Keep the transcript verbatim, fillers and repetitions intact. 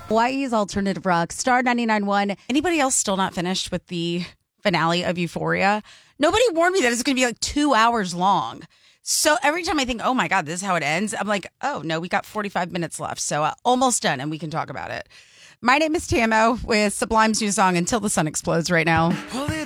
Hawaii's Alternative Rock, Star ninety-nine point one. Anybody else still not finished with the finale of Euphoria? Nobody warned me that it's going to be like two hours long. So every time I think, oh my God, this is how it ends, I'm like, oh no, we got forty-five minutes left. So uh, almost done and we can talk about it. My name is Tamo with Sublime's new song, Until the Sun Explodes, right now.